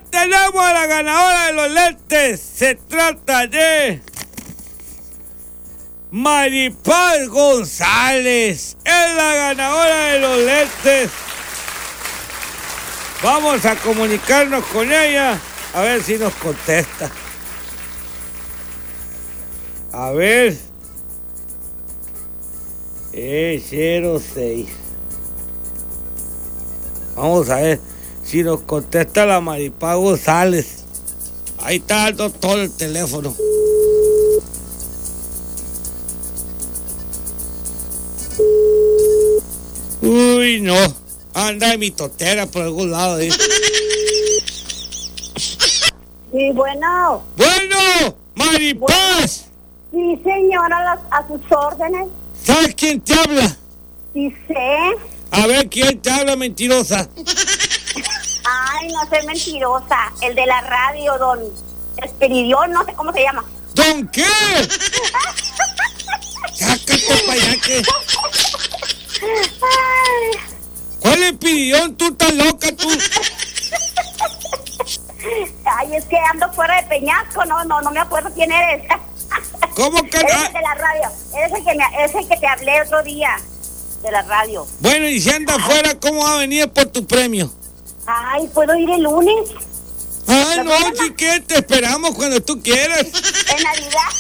tenemos a la ganadora de los lentes. Se trata de Maripaz González. Es la ganadora de los lentes. Vamos a comunicarnos con ella. A ver si nos contesta. A ver. 06. Vamos a ver si nos contesta la Maripaz González. Ahí está el doctor el teléfono. Uy, no. Anda de mi totera por algún lado. ¿Eh? Sí, bueno. Bueno, Maripaz. Sí, señora, a sus órdenes. ¿Sabes quién te habla? Sí, sé. A ver, ¿quién te habla, mentirosa? Ay, no soy mentirosa. El de la radio, don Esperidión, no sé cómo se llama. ¿Don qué? Sácate para allá que... Ay. ¿Cuál Esperidión? Tú estás loca, tú. Ay, es que ando fuera de Peñasco, no me acuerdo quién eres. ¿Cómo que? Eres el de la radio, eres el que te hablé otro día, de la radio. Bueno, y si anda afuera, ¿cómo va a venir por tu premio? Ay, ¿puedo ir el lunes? Ay, no, si quieres, te esperamos cuando tú quieras. En Navidad.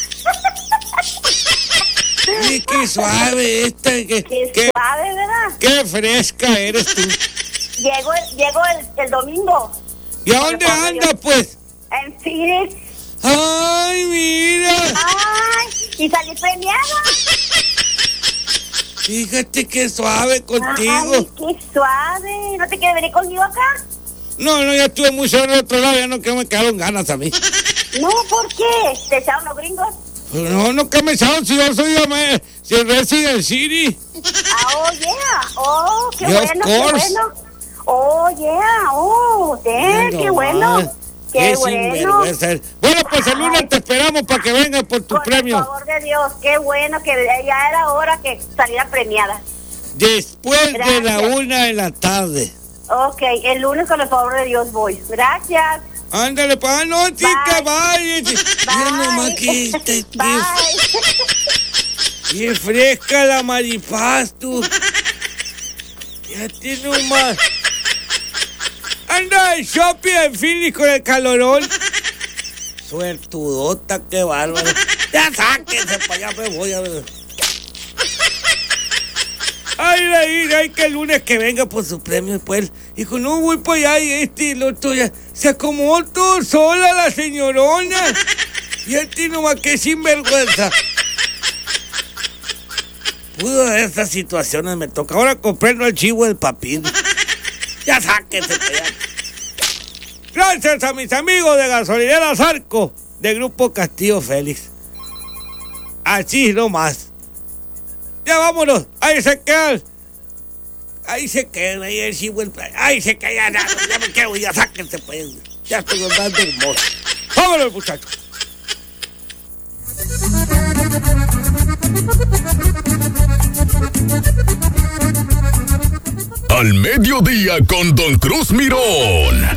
Ay, qué suave esta. Qué suave, ¿verdad? Qué fresca eres tú. Llego el domingo. ¿Y a dónde andas, pues? En Phoenix. Ay, mira. Ay, y salí premiada. Fíjate qué suave contigo. Ay, qué suave. ¿No te quieres venir conmigo acá? No, ya estuve muy solo del otro lado, ya no que me quedaron ganas a mí. No, ¿por qué? ¿Te echaron los gringos? No que me echaron si yo soy si Resident City. Oh, yeah. Oh, qué Yeah, bueno, of qué course. bueno. Oh, yeah. Oh, qué bueno. Qué bueno. Sinvergüenza. Bueno, pues el lunes te esperamos para que vengas por tu premio. Por favor de Dios, qué bueno que ya era hora que saliera premiada. Después de la Gracias. 1 de la tarde. Ok, el lunes con el favor de Dios voy. Gracias. Ándale, pa, no, chica, bye. Mira nomás que qué fresca la Maripaz, tú. Ya tiene un más. Anda de shopping en Phoenix con el calorón. Suertudota, qué bárbaro. Ya sáquense para allá, me voy a ver. Ay, que el lunes que venga por su premio, pues. Dijo, no, voy para allá y el otro ya. Se acomodó todo sola la señorona. Y nomás que sinvergüenza. Pudo de estas situaciones me toca. Ahora comprendo el chivo del papín. Ya sáquense para allá. Gracias a mis amigos de Gasolineras Arco, de Grupo Castillo Félix. Así nomás. Ya vámonos. Ahí se quedan, ahí el chivo el... Ahí se quedan, ya me quedo, ya sáquense pues. Ya estoy dando humor. Vámonos, muchachos. Al mediodía con Don Cruz Mirón.